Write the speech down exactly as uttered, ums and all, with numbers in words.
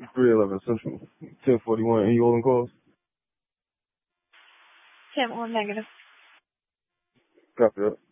three eleven Central, ten forty-one, any oil and calls? ten one negative. Copy that.